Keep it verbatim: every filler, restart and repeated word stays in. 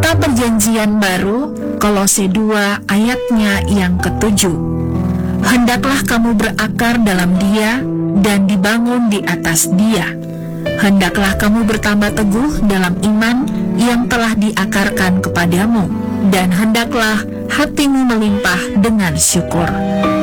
Kitab Perjanjian Baru, Kolose dua ayatnya yang ketujuh. Hendaklah kamu berakar dalam Dia dan dibangun di atas Dia. Hendaklah kamu bertambah teguh dalam iman yang telah diakarkan kepadamu, dan hendaklah hatimu melimpah dengan syukur.